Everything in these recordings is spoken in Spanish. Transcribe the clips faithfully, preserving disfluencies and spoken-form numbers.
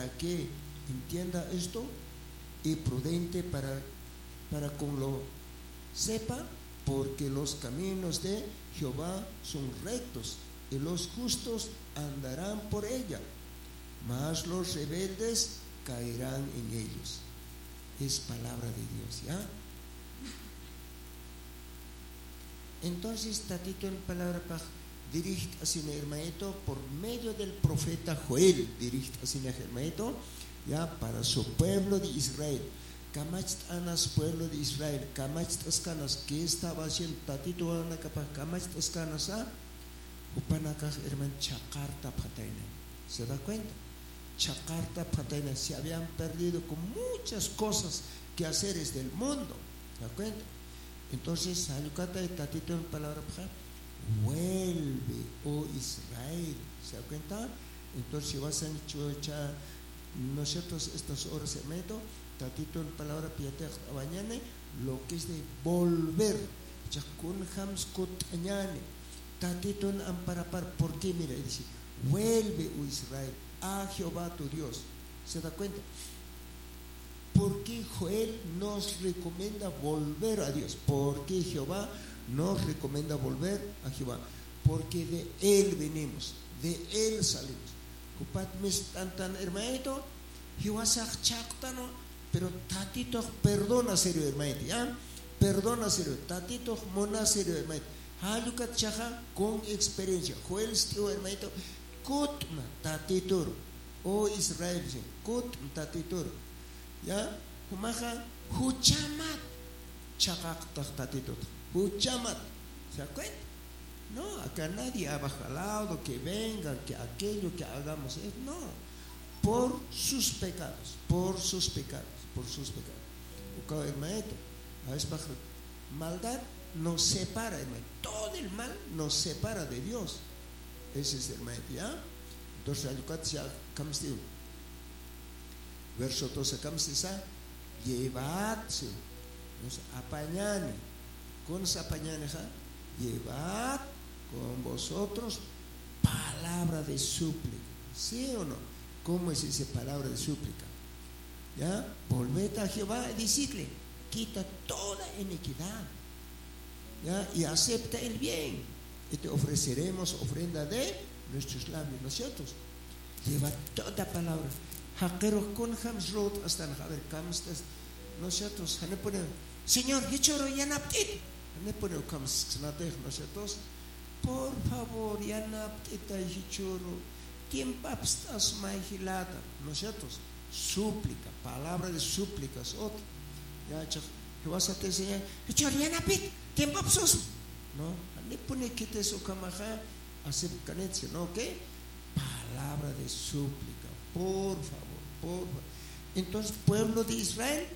para que entienda esto y prudente para, para que lo sepa, porque los caminos de Jehová son rectos y los justos andarán por ella, mas los rebeldes caerán en ellos. Es palabra de Dios, ¿ya? Entonces, tatito en palabra para dirige hacia el hermanito por medio del profeta Joel, dirige hacia el hermanito, ya, para su pueblo de Israel. Kamachtanas, pueblo de Israel, kamachtanas, ¿qué estaba haciendo tatito ana capa kamachtanas a upanaka hermano chakarta pataina? ¿Se da cuenta? Chakarta pataina, se habían perdido con muchas cosas que haceres del mundo, ¿se da cuenta? Entonces, salukata y tatito en palabra para vuelve, oh Israel, ¿se da cuenta? Entonces, si vas a echar nosotros estas horas en medio, tatito en palabra piatek abañane, lo que es de volver, chakun hams kut añane, tatito en amparapar, ¿por qué? Mira, dice, vuelve, oh Israel, a Jehová tu Dios, ¿se da cuenta? Porque Joel nos recomienda volver a Dios. Porque Jehová nos recomienda volver a Jehová. Porque de Él venimos, de Él salimos. Kupat mis tantan hermanito, Jehová se achactano, pero tatito perdona serio hermanito, ¿ya? Perdona serio, tatito mona serio hermanito. Halukat chaja con experiencia. Joel tío hermanito, kutma tatitur, oh Israel, kutma tatitur. Ya, humaja huchamat chakak tatito, huchamat, ¿se da cuenta? No, acá nadie ha bajado que vengan, que aquello que hagamos, es, no, por sus pecados, por sus pecados, por sus pecados. El maestro, a veces maldad nos separa, hermano. Todo el mal nos separa de Dios. Ese es el maestro, ¿ya? Entonces, al verso doce, camsisa, llevadse, nos apañane, con esa apañane, llevad con vosotros palabra de súplica, ¿sí o no? ¿Cómo es esa palabra de súplica? ¿Ya? Volved a Jehová y decidle, quita toda iniquidad, ¿ya? Y acepta el bien, y te ofreceremos ofrenda de nuestros labios, nosotros. Lleva toda palabra. Haquero con hams road hasta a ver camstas nosotros han ponemos Señor hichoro ya naptit han ponemos cams nosotros por favor ya naptita hichoro tiempo abstas maigilada nosotros súplica palabra de súplicas otro ya que vas a te enseñar hichoro ya naptit tiempo absos no han pone que te so camaja hacer canetio no qué palabra de súplica por favor. Por, entonces, pueblo de Israel,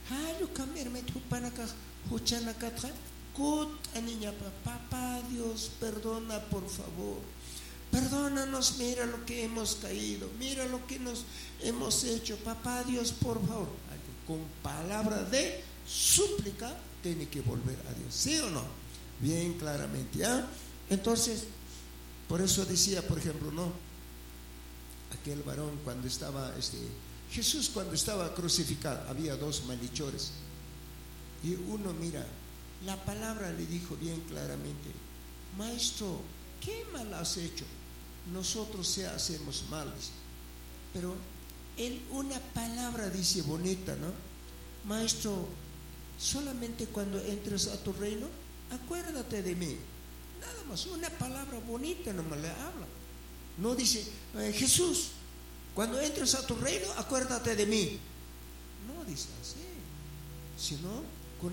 papá Dios, perdona por favor, perdónanos, mira lo que hemos caído, mira lo que nos hemos hecho, papá Dios, por favor, con palabra de súplica, tiene que volver a Dios, ¿sí o no? Bien claramente, ¿ya? Entonces, por eso decía, por ejemplo, no. Aquel varón cuando estaba, este, Jesús cuando estaba crucificado, había dos malhechores. Y uno, mira, la palabra le dijo bien claramente, maestro, ¿qué mal has hecho? Nosotros se hacemos males. Pero él una palabra dice bonita, ¿no? Maestro, solamente cuando entres a tu reino, acuérdate de mí. Nada más, una palabra bonita nomás le habla. No dice, eh, Jesús, cuando entres a tu reino, acuérdate de mí. No dice así. Sino, con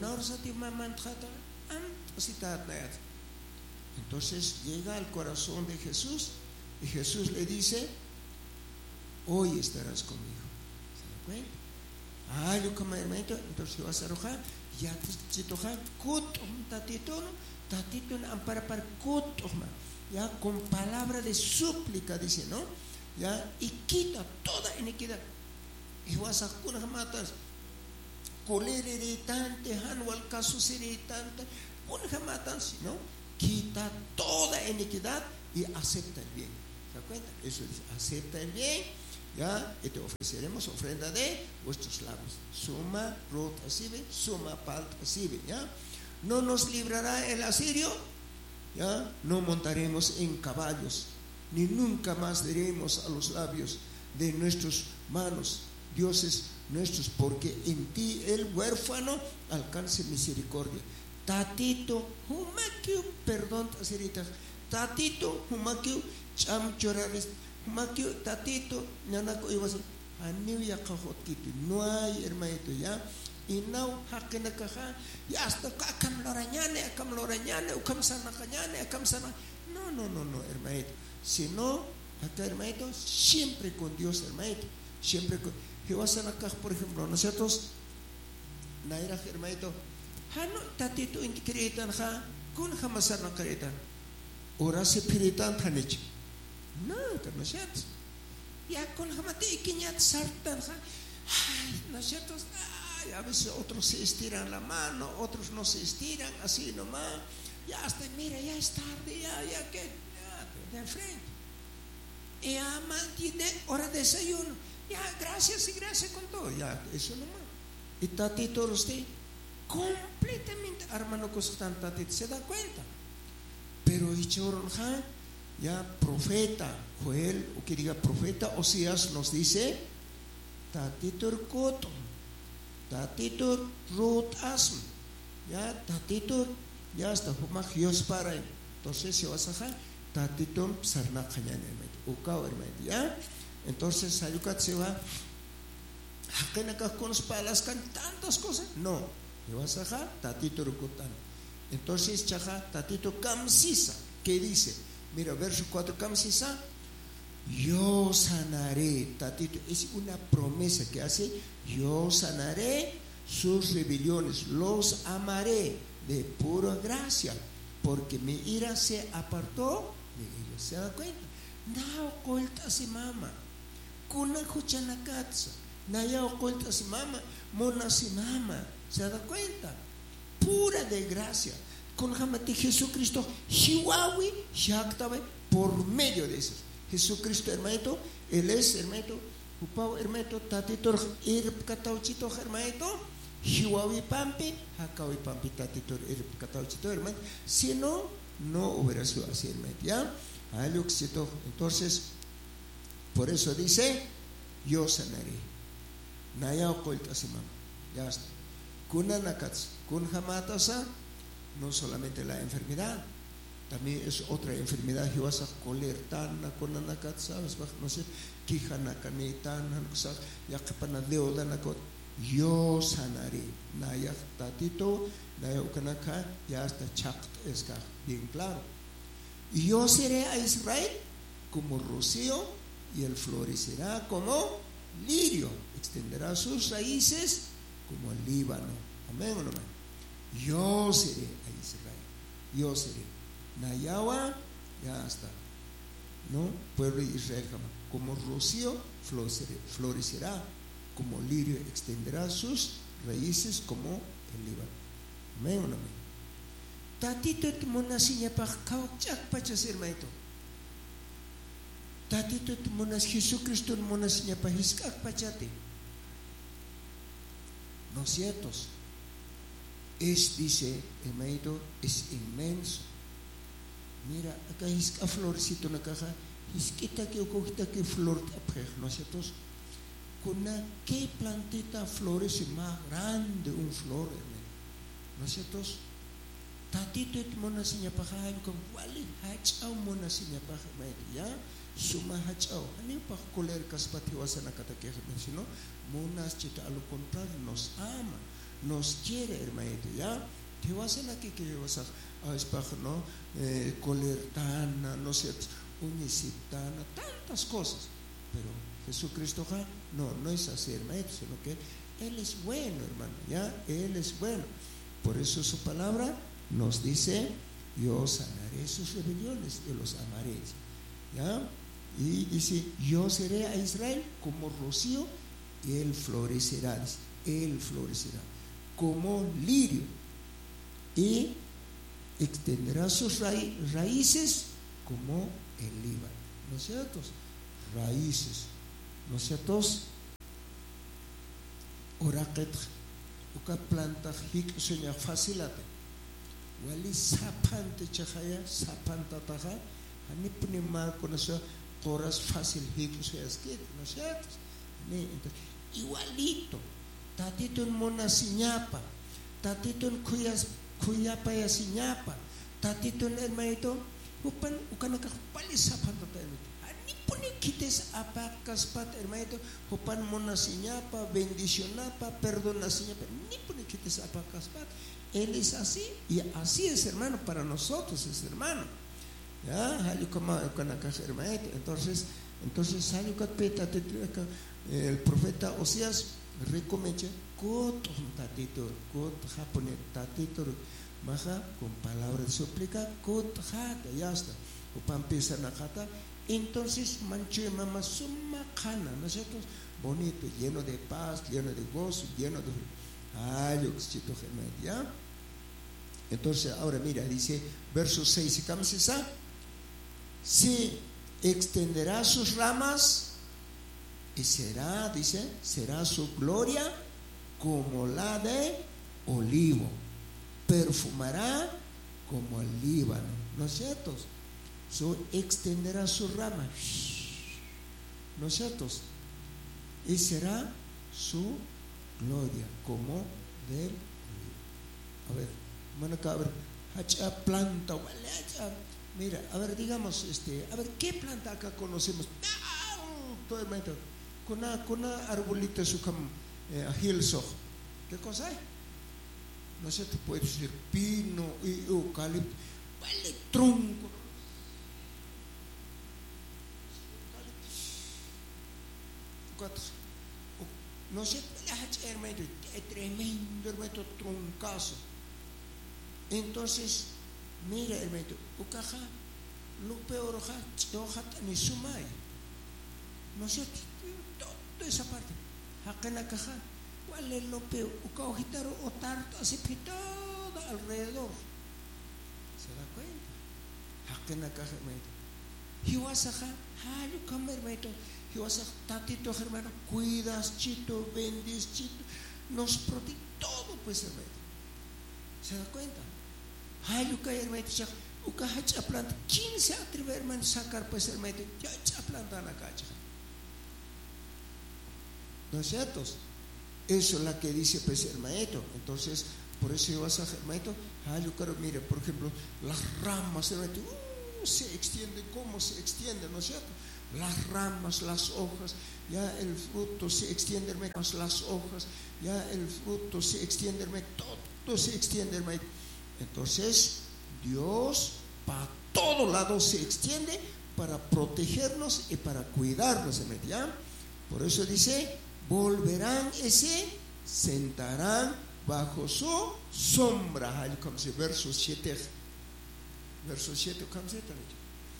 entonces llega al corazón de Jesús y Jesús le dice, hoy estarás conmigo. ¿Se da cuenta? Ah, yo como hermanito, entonces vas a arrojar, ya te toja, kutum tatito, tatito ampara para kutum. Ya con palabra de súplica dice, ¿no? Ya, y quita toda iniquidad. Y vas a curar matas, colere de tante, hanual caso de tante, una matas, ¿no? Quita toda iniquidad y acepta el bien. ¿Se da cuenta? Eso dice, acepta el bien, ya, y te ofreceremos ofrenda de vuestros labios. Suma, rot, asibe, suma, palt, asibe, ya. No nos librará el asirio, ya, no montaremos en caballos, ni nunca más diremos a los labios de nuestros manos, dioses nuestros, porque en ti el huérfano alcance misericordia. Tatito, humakiu, perdón, tatito, humakiu, cham chorares, humakiu, tatito, nanako ibas, aniu ya kajotito, no hay hermanito, ya. Y no, hakena caja, ya hasta acam lorañane, acam lorañane, acam sana cañane, acam sana. No, no, no, no, hermanito. Si no, acá, hermanito, siempre con Dios, hermanito. Siempre con. Jehová acá, por ejemplo, nosotros, naira, hermanito, hano, tatito, intikiritan, ha, kun jamasana karitan. Ora se piritan, hanich. No, nosotros. Ya con jamati, ikiñat sartan, ha. Ay, nosotros, a veces otros se estiran la mano, otros no se estiran, así nomás. Ya hasta, mira, ya es tarde, ya, ya que, ya, de frente. Y ya mantiene hora de desayuno. Ya, gracias y gracias con todo. Ya, eso nomás. Y tatito usted, completamente, hermano, costan tatito, se da cuenta. Pero Ichoronja, ya, profeta, Joel, o que diga profeta, Osías nos dice, tatito el coto. Tatito root asm, ya, tatito, ya hasta humak yos para. Entonces se va a sacar, tatito sarna cañan hermano, ukao hermano, ya. Entonces sayukat se va, haken acá con los palas can tantas cosas, no, se va a sacar, tatito rukutan. Entonces chaja, tatito kamsisa, ¿qué dice? Mira, verso cuatro, kamsisa. Yo sanaré, tatito, es una promesa que hace, yo sanaré sus rebeliones, los amaré de pura gracia, porque mi ira se apartó de ellos. ¿Se da cuenta? No oculta si mama, kuna kuchanakatsa, naya oculta si mama, mona si mama. ¿Se da cuenta? Pura de gracia. Con jamati Jesucristo, Hiwawi, Shaktabe, por medio de eso. Jesucristo, hermanito, Él es, hermanito, upau, hermanito, tatito, irp catauchito, hermanito, hiwawi pampi, hakawi pampi, tatito, irp catauchito, hermanito. Si no, no hubiera sido así, hermanito, ¿ya? Aluxito. Entonces, por eso dice, yo sanaré. Naya oculta si mamá, ya está. Kuna nakats, kun hamatasa, no solamente la enfermedad, también es otra enfermedad que vas a colertana con anakat, sabes, no sé, quijanacanetan, ya que para deodanacot, yo sanaré, naya tatito, naya ukanaka, ya hasta chakt, es bien claro. Y yo seré a Israel como rocío y él florecerá como lirio, extenderá sus raíces como el Líbano. Amén o no amén. Yo seré a Israel, yo seré. Nayawa, ya está, ¿no? Pueblo de Israel, como rocío florecerá, como lirio extenderá sus raíces como el Líbano. Amén o no amén. Tatito tu monasiña pa kauchak pachas hermanito. Tatito tu monas Jesucristo monasiña pa hiskak pachate. No es cierto. Es, dice hermanito, es inmenso. Mira, acá hiska florcito na caja, hiskita que ocogita que flor tapej, ¿no es cierto? Con una que plantita florece más grande un flor, hermano, ¿no es cierto? Tatito et mona sinya paja con wali hachao mona sinya paja ya suma hachao ani pa coler kaspati wasana kata que sino monas chita a lo contrario nos ama, nos quiere, hermano, ya. Te vas a que que vas a espajo, ¿no? Eh, colertana, no sé, unicitana, tantas cosas. Pero Jesucristo, no, no es así, hermano, sino que Él es bueno, hermano, ya, Él es bueno. Por eso su palabra nos dice, yo sanaré sus rebeliones, yo los amaré, ya. Y dice, yo seré a Israel como rocío, y Él florecerá, dice, Él florecerá como lirio. Y extenderá sus ra raíces como el Líbano, ¿no es cierto? Raíces, ¿no es cierto? Oraket, uka planta hik sueña facilate. Wali sapante chajaya, sapanta taja, anipni mal con eso, horas fácil hik sueña skit, ¿no es cierto? Igualito, tatito en mona siñapa, tatito en cuyas cuyapa ya siñapa, tatito en el maito, upan ukanaka pali sapanta tayo. Pone quites apacas pat hermanito, upan mona siñapa, bendicionapa, perdona siñapa, ni pone quites apacas pat. Él es así y así es, hermano, para nosotros es hermano. Ya, hermanito. Entonces, entonces el profeta Osías recomienda kot tatito, kot japonés tatito, maja con palabras de súplica, kot jata, ya está. Upan pisa na jata. Entonces, mancho de mamá suma cana, ¿no es cierto? Bonito, lleno de paz, lleno de gozo, lleno de. Ay, yo chito ¿ya? Entonces, ahora mira, dice, verso seis, ¿cómo se sabe? Se extenderá sus ramas y será, dice, será su gloria como la de olivo, perfumará como el Líbano, ¿no es cierto? So, extenderá su rama, ¿no es cierto? Y será su gloria como del olivo. A ver, van acá, a ver, hacha planta, vale, hacha. Mira, a ver, digamos, este, a ver, ¿qué planta acá conocemos? Todo el momento, con una, con una arbolita su cam, eh, hilso. ¿Qué cosa hay? No sé, tú puedes decir pino y eucalipto, vale, tronco. No sé, hermano, tremendo, hermano, troncazo. Entonces, mira, hermano, ucaja, lo peor, hoja, ni sumay. No sé, toda esa parte. Hakana caja, ¿cuál es lo peor? Uca hojitaro o tarta, así todo alrededor. ¿Se da cuenta? Hakana caja, hermano. Hiwasaja, hayo comer, hermano. Y vas a tatito, hermano, cuidas, chito, bendices, chito, nos protege todo, pues, hermano. ¿Se da cuenta? Ay, uka, hermano, uka, hacha planta. ¿Quién se atreve, hermano, a sacar, pues, hermano? Ya hacha planta en la cacha. ¿No es cierto? Eso es la que dice, pues, el maestro. Entonces, por eso vas a, hermano, ay, uka, mire, por ejemplo, las ramas, hermano, uh, se extiende, ¿cómo se extiende? ¿No es cierto? Las ramas, las hojas, ya el fruto se extiende, más las hojas, ya el fruto se extiende, todo se extiende. Entonces, Dios para todos lados se extiende para protegernos y para cuidarnos, ¿ya? Por eso dice, volverán y se sentarán bajo su sombra. Verso siete. Verso siete, ¿cómo se llama?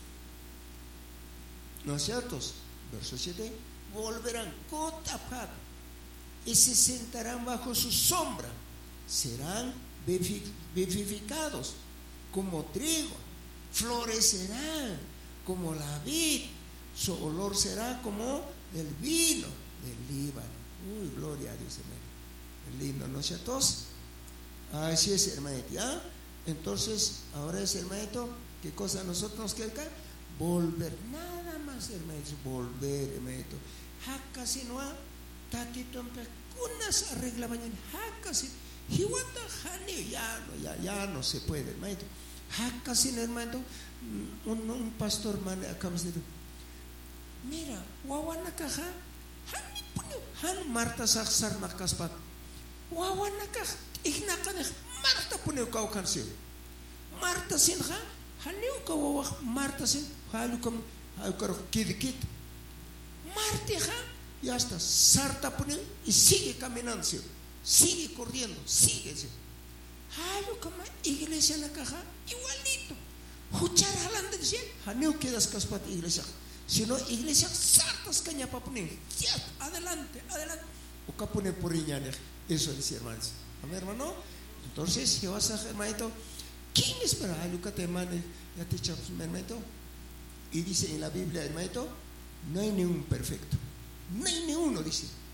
¿No es cierto? Verso siete, volverán cotapat y se sentarán bajo su sombra, serán vivificados como trigo, florecerán como la vid, su olor será como el vino del Líbano. Uy, gloria a Dios, hermano. El lindo, ¿no es cierto? Así es, hermano, ¿ya? Entonces, ahora es, hermano, ¿qué cosa nosotros queremos? Volver, nada más, hermano, volver, hermano. Hakasi no ha, tatito en pecunas arregla mañana, hakasi, hiwata jani, ya no, ya, ya no se puede, hermano. Hakasi, hermano, un, un pastor, man, acabamos de decir, mira, wawanakaja, hani pone, han Marta saksar nakaspat, wawanakaja, ignakane, Marta pone kaukansi, Marta sinha, haniu kawawak, Marta sin, halukam, halukam, kidikit, Marta, ya está, sarta pone y sigue caminando, sigue corriendo, sigue. Halukam, iglesia en la caja, igualito. Huchar halan de decir, haniu quedas caspat iglesia. Si no, iglesia sartas caña para poner. Ya, adelante, adelante. O capone por iñaner. Eso dice, hermanos. Amén, hermano. Entonces, si vas a hermanito, ¿quién es para Lucate hermano? Ya te echamos, hermanito. Y dice en la Biblia, hermanito, no hay ningún perfecto. No hay ni uno, dice.